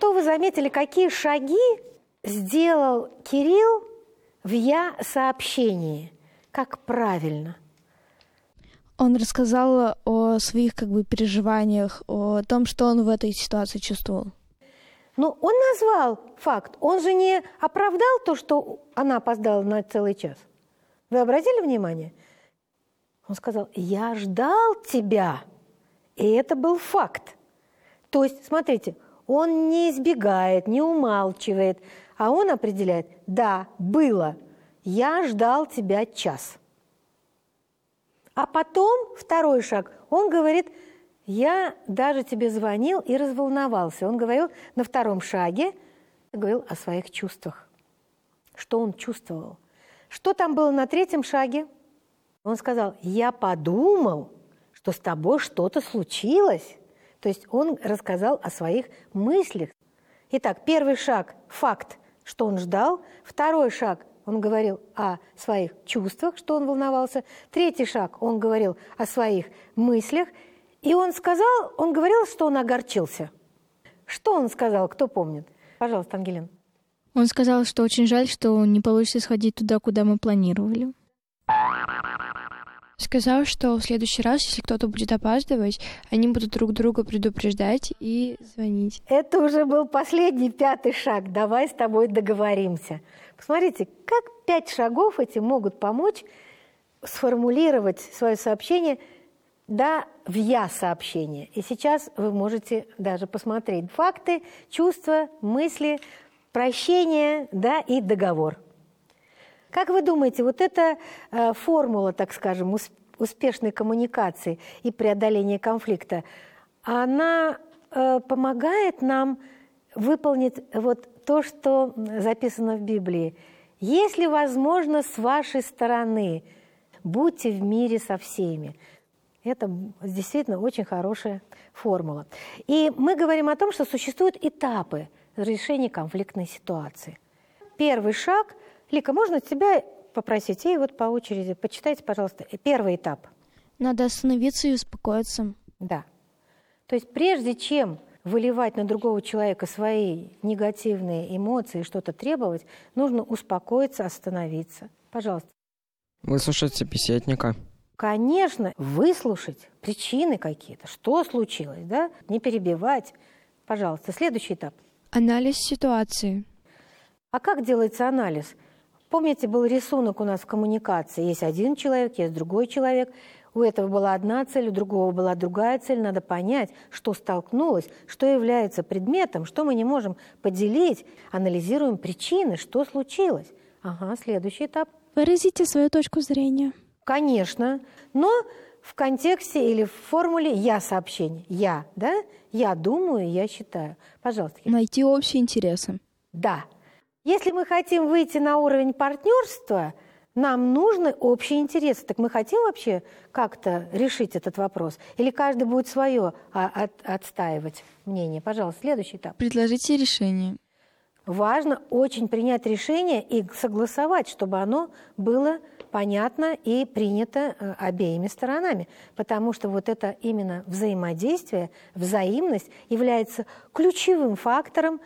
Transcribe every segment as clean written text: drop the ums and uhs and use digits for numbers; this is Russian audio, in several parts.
что вы заметили, какие шаги сделал Кирилл в «я-сообщении»? Как правильно? Он рассказал о своих переживаниях, о том, что он в этой ситуации чувствовал. Ну, он назвал факт. Он же не оправдал то, что она опоздала на целый час. Вы обратили внимание? Он сказал: «Я ждал тебя». И это был факт. То есть, смотрите, он не избегает, не умалчивает, а он определяет: да, было. Я ждал тебя час. А потом, второй шаг, он говорит: я даже тебе звонил и разволновался. Он говорил на втором шаге, говорил о своих чувствах. Что он чувствовал? Что там было на третьем шаге? Он сказал: я подумал, что с тобой что-то случилось. То есть он рассказал о своих мыслях. Итак, первый шаг – факт, что он ждал. Второй шаг – он говорил о своих чувствах, что он волновался. Третий шаг – он говорил о своих мыслях. И он говорил, что он огорчился. Что он сказал, кто помнит? Пожалуйста, Ангелина. Он сказал, что очень жаль, что не получится сходить туда, куда мы планировали. Сказал, что в следующий раз, если кто-то будет опаздывать, они будут друг друга предупреждать и звонить. Это уже был последний, пятый шаг. Давай с тобой договоримся. Посмотрите, как 5 шагов эти могут помочь сформулировать свое сообщение в «я-сообщение». И сейчас вы можете даже посмотреть факты, чувства, мысли, прощение, и договор. Как вы думаете, вот эта формула, так скажем, успешной коммуникации и преодоления конфликта, она помогает нам выполнить вот то, что записано в Библии? «Если возможно, с вашей стороны, будьте в мире со всеми». Это действительно очень хорошая формула. И мы говорим о том, что существуют этапы решения конфликтной ситуации. Первый шаг. Лика, можно тебя попросить? И вот по очереди почитайте, пожалуйста, первый этап. Надо остановиться и успокоиться. Да. То есть прежде чем выливать на другого человека свои негативные эмоции, что-то требовать, нужно успокоиться, остановиться. Пожалуйста. Выслушать собеседника. Конечно, выслушать причины какие-то, что случилось, не перебивать. Пожалуйста, следующий этап. Анализ ситуации. А как делается анализ? Помните, был рисунок у нас в коммуникации. Есть один человек, есть другой человек. У этого была одна цель, у другого была другая цель. Надо понять, что столкнулось, что является предметом, что мы не можем поделить. Анализируем причины, что случилось. Ага, следующий этап. Выразите свою точку зрения. Конечно, но в контексте или в формуле «я-сообщение». Я, Я думаю, я считаю. Пожалуйста. Найти общие интересы. Да. Если мы хотим выйти на уровень партнерства, нам нужны общие интересы. Так мы хотим вообще как-то решить этот вопрос? Или каждый будет свое отстаивать мнение? Пожалуйста, следующий этап. Предложите решение. Важно очень принять решение и согласовать, чтобы оно было понятно и принято обеими сторонами. Потому что вот это именно взаимодействие, взаимность является ключевым фактором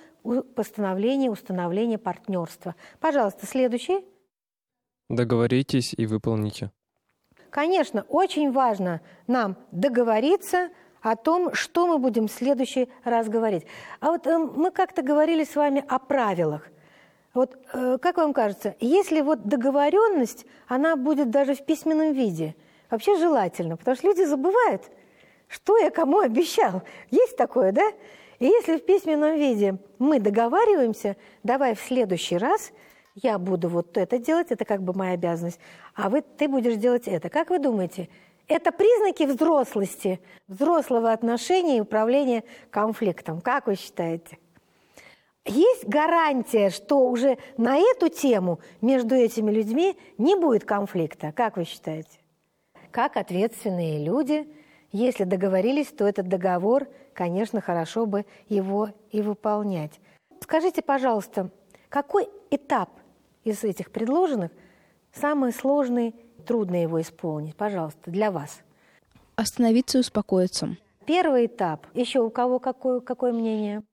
установления партнерства. Пожалуйста, следующий. Договоритесь и выполните. Конечно, очень важно нам договориться о том, что мы будем в следующий раз говорить. А вот мы как-то говорили с вами о правилах. Вот как вам кажется, если вот договоренность, она будет даже в письменном виде, вообще желательно, потому что люди забывают, что я кому обещал. Есть такое, да? И если в письменном виде мы договариваемся, давай в следующий раз я буду вот это делать, это как бы моя обязанность, а ты будешь делать это. Как вы думаете, это признаки взрослости, взрослого отношения и управления конфликтом? Как вы считаете? Есть гарантия, что уже на эту тему между этими людьми не будет конфликта? Как вы считаете? Как ответственные люди, если договорились, то этот договор, конечно, хорошо бы его и выполнять. Скажите, пожалуйста, какой этап из этих предложенных самый сложный, трудно его исполнить? Пожалуйста, для вас. Остановиться и успокоиться. Первый этап. Еще у кого какое мнение?